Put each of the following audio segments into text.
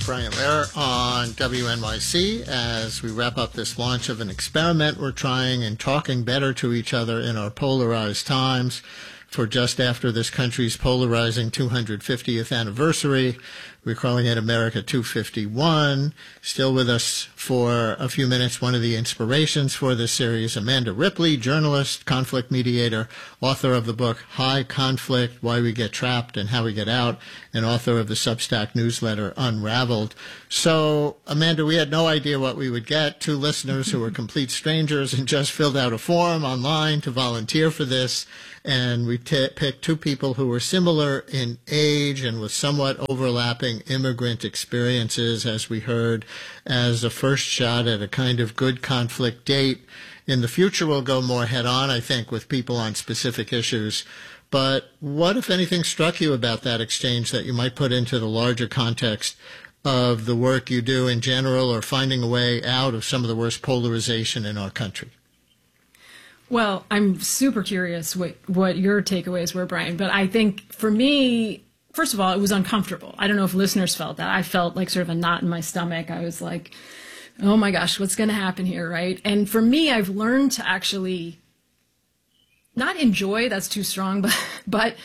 Brian Lehrer on WNYC as we wrap up this launch of an experiment we're trying in talking better to each other in our polarized times for just after this country's polarizing 250th anniversary. We're calling it America 251. Still with us for a few minutes, one of the inspirations for this series, Amanda Ripley, journalist, conflict mediator, author of the book High Conflict, Why We Get Trapped and How We Get Out, and author of the Substack newsletter Unraveled. So, Amanda, we had no idea what we would get. Two listeners who were complete strangers and just filled out a form online to volunteer for this. And we picked two people who were similar in age and with somewhat overlapping immigrant experiences, as we heard, as a first shot at a kind of good conflict date. In the future, we'll go more head-on, I think, with people on specific issues. But what, if anything, struck you about that exchange that you might put into the larger context of the work you do in general, or finding a way out of some of the worst polarization in our country? Well, I'm super curious what your takeaways were, Brian. But I think for me, first of all, it was uncomfortable. I don't know if listeners felt that. I felt like sort of a knot in my stomach. I was like, oh my gosh, what's going to happen here, right? And for me, I've learned to actually not enjoy, that's too strong, but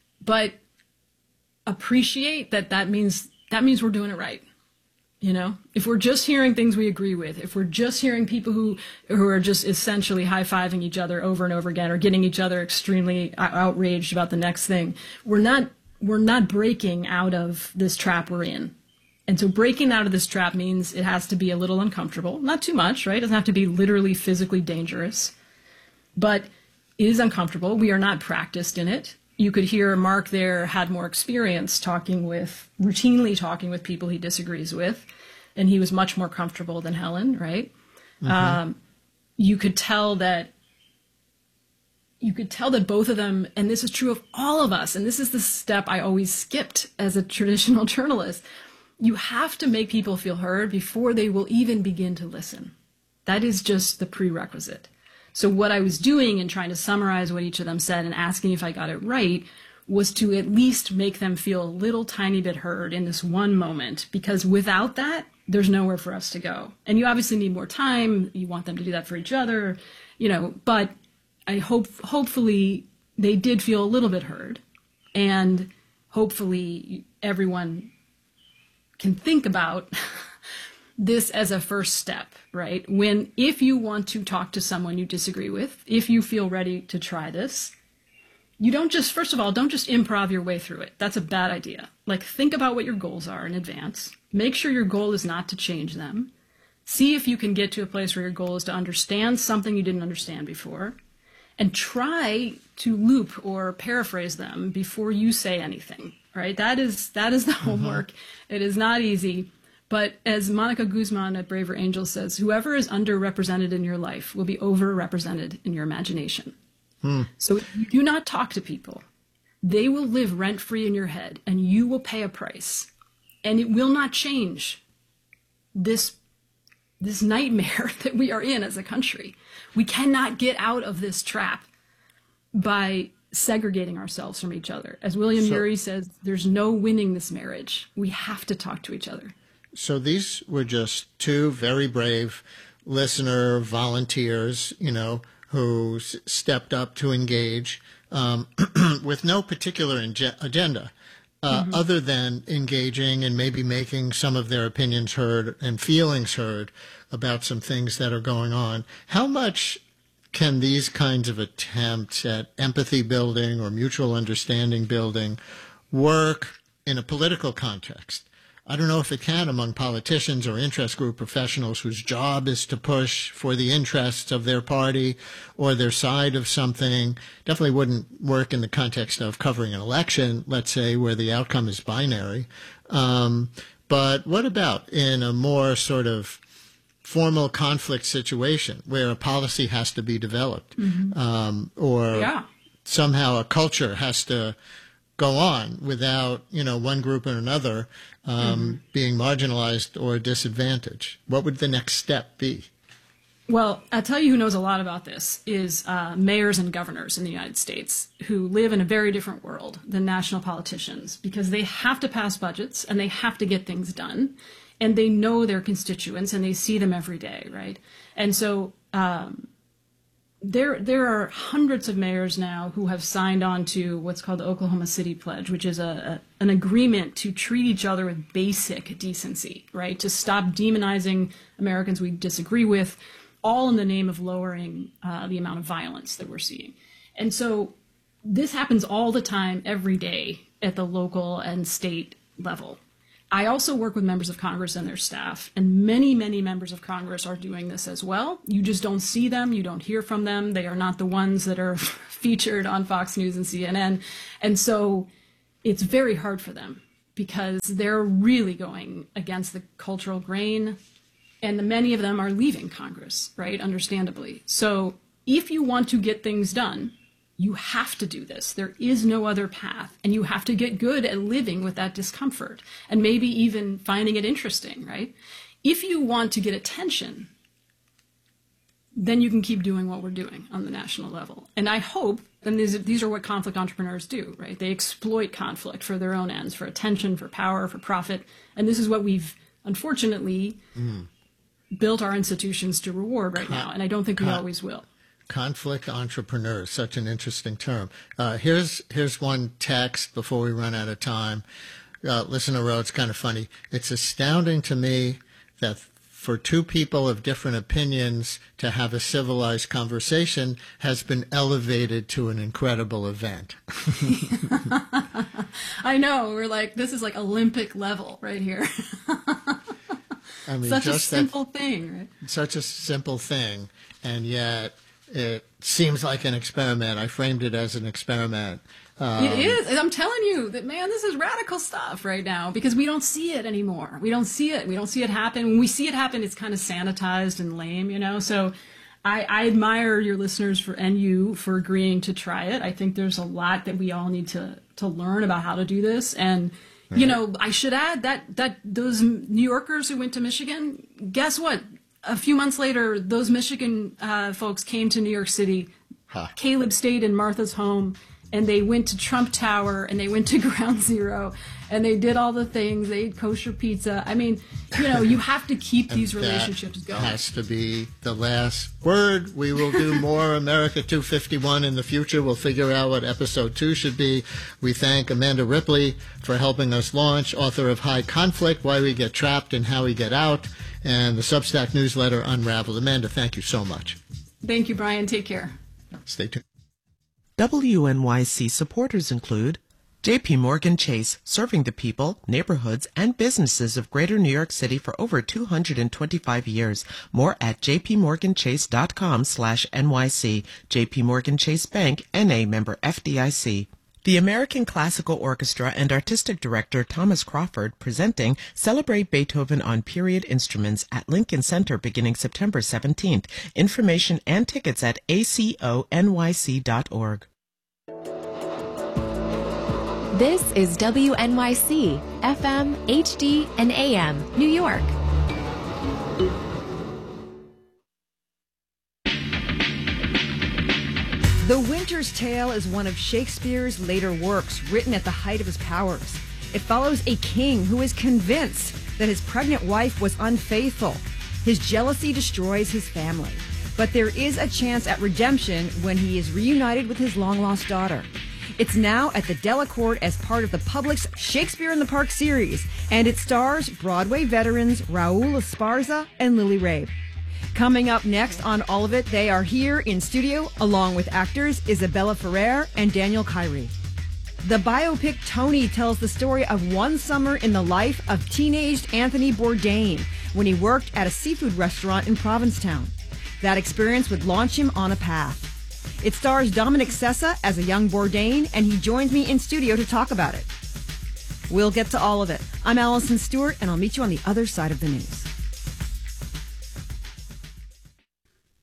appreciate that means we're doing it right. You know, if we're just hearing things we agree with, if we're just hearing people who are just essentially high-fiving each other over and over again, or getting each other extremely outraged about the next thing, we're not breaking out of this trap we're in. And so breaking out of this trap means it has to be a little uncomfortable, not too much, right? It doesn't have to be literally physically dangerous, but it is uncomfortable. We are not practiced in it. You could hear Mark there had more experience routinely talking with people he disagrees with, and he was much more comfortable than Helen, right? Mm-hmm. You could tell that both of them, and this is true of all of us, and this is the step I always skipped as a traditional journalist, you have to make people feel heard before they will even begin to listen. That is just the prerequisite. So what I was doing in trying to summarize what each of them said and asking if I got it right was to at least make them feel a little tiny bit heard in this one moment, because without that, there's nowhere for us to go. And you obviously need more time. You want them to do that for each other, but I hopefully they did feel a little bit heard, and hopefully everyone can think about this as a first step, right? If you want to talk to someone you disagree with, if you feel ready to try this, you don't just improv your way through it. That's a bad idea. Like, think about what your goals are in advance. Make sure your goal is not to change them. See if you can get to a place where your goal is to understand something you didn't understand before, and try to loop or paraphrase them before you say anything, right? That is the homework. It is not easy. But as Monica Guzman at Braver Angels says, whoever is underrepresented in your life will be overrepresented in your imagination. So if you do not talk to people, they will live rent-free in your head, and you will pay a price. And it will not change this nightmare that we are in as a country. We cannot get out of this trap by segregating ourselves from each other. As William Ury says, there's no winning this marriage. We have to talk to each other. So these were just two very brave listener volunteers, who stepped up to engage with no particular agenda other than engaging and maybe making some of their opinions heard and feelings heard about some things that are going on. How much can these kinds of attempts at empathy building or mutual understanding building work in a political context? I don't know if it can among politicians or interest group professionals whose job is to push for the interests of their party or their side of something. Definitely wouldn't work in the context of covering an election, let's say, where the outcome is binary. But what about in a more sort of formal conflict situation where a policy has to be developed or somehow a culture has to go on without, one group or another being marginalized or disadvantaged? What would the next step be? Well, I'll tell you who knows a lot about this is mayors and governors in the United States who live in a very different world than national politicians because they have to pass budgets and they have to get things done. And they know their constituents and they see them every day, right? And so there are hundreds of mayors now who have signed on to what's called the Oklahoma City Pledge, which is an agreement to treat each other with basic decency, right? To stop demonizing Americans we disagree with, all in the name of lowering the amount of violence that we're seeing. And so this happens all the time, every day, at the local and state level. I also work with members of Congress and their staff, and many, many members of Congress are doing this as well. You just don't see them. You don't hear from them. They are not the ones that are featured on Fox News and CNN. And so it's very hard for them because they're really going against the cultural grain, and many of them are leaving Congress, right, understandably. So if you want to get things done, you have to do this. There is no other path. And you have to get good at living with that discomfort and maybe even finding it interesting, right? If you want to get attention, then you can keep doing what we're doing on the national level. And I hope, and these are what conflict entrepreneurs do, right? They exploit conflict for their own ends, for attention, for power, for profit. And this is what we've, unfortunately, built our institutions to reward right now. And I don't think we always will. Conflict entrepreneurs, such an interesting term. Here's one text before we run out of time. Listener wrote, it's kind of funny. It's astounding to me that for two people of different opinions to have a civilized conversation has been elevated to an incredible event. I know. We're like, this is like Olympic level right here. I mean, such a simple thing, right? Such a simple thing, and yet it seems like an experiment. I framed it as an experiment. It is. I'm telling you that, man, this is radical stuff right now because we don't see it anymore. We don't see it. We don't see it happen. When we see it happen, it's kind of sanitized and lame, you know? So I admire your listeners and you for agreeing to try it. I think there's a lot that we all need to learn about how to do this. And, you know, I should add that those New Yorkers who went to Michigan, guess what? A few months later, those Michigan folks came to New York City. Caleb stayed in Martha's home, and they went to Trump Tower, and they went to Ground Zero, and they did all the things. They ate kosher pizza. I mean, you know, you have to keep these relationships going. That has to be the last word. We will do more America 251 in the future. We'll figure out what episode 2 should be. We thank Amanda Ripley for helping us launch, author of High Conflict, Why We Get Trapped and How We Get Out, and the Substack newsletter Unraveled. Amanda, thank you so much. Thank you, Brian. Take care. Stay tuned. WNYC supporters include JP Morgan Chase, serving the people, neighborhoods, and businesses of Greater New York City for over 225 years. More at jpmorganchase.com/NYC. JP Morgan Chase Bank, N.A. member FDIC. The American Classical Orchestra and Artistic Director Thomas Crawford presenting Celebrate Beethoven on Period Instruments at Lincoln Center beginning September 17th. Information and tickets at aconyc.org. This is WNYC, FM, HD, and AM, New York. The Winter's Tale is one of Shakespeare's later works, written at the height of his powers. It follows a king who is convinced that his pregnant wife was unfaithful. His jealousy destroys his family. But there is a chance at redemption when he is reunited with his long-lost daughter. It's now at the Delacorte as part of the Public's Shakespeare in the Park series, and it stars Broadway veterans Raul Esparza and Lily Rabe. Coming up next on All of It, they are here in studio along with actors Isabella Ferrer and Daniel Kyrie. The biopic Tony tells the story of one summer in the life of teenaged Anthony Bourdain when he worked at a seafood restaurant in Provincetown. That experience would launch him on a path. It stars Dominic Sessa as a young Bourdain, and he joins me in studio to talk about it. We'll get to all of it. I'm Allison Stewart, and I'll meet you on the other side of the news.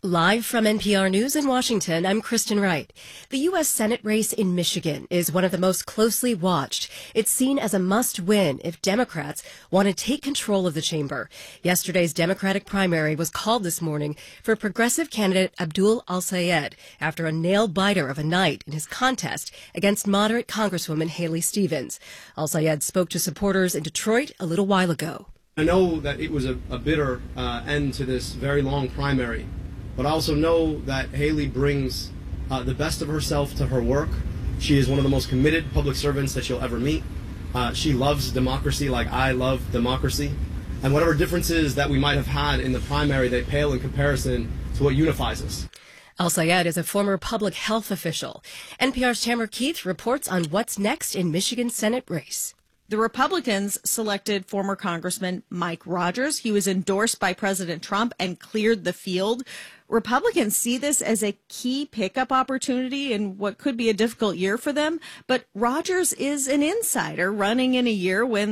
Live from NPR News in Washington, I'm Kristen Wright. The U.S. Senate race in Michigan is one of the most closely watched. It's seen as a must-win if Democrats want to take control of the chamber. Yesterday's Democratic primary was called this morning for progressive candidate Abdul Al-Sayed after a nail-biter of a night in his contest against moderate Congresswoman Haley Stevens. Al-Sayed spoke to supporters in Detroit a little while ago. I know that it was a bitter end to this very long primary. But I also know that Haley brings the best of herself to her work. She is one of the most committed public servants that you'll ever meet. She loves democracy like I love democracy. And whatever differences that we might have had in the primary, they pale in comparison to what unifies us. Al-Sayed is a former public health official. NPR's Tamara Keith reports on what's next in Michigan's Senate race. The Republicans selected former Congressman Mike Rogers. He was endorsed by President Trump and cleared the field. Republicans see this as a key pickup opportunity in what could be a difficult year for them. But Rogers is an insider running in a year when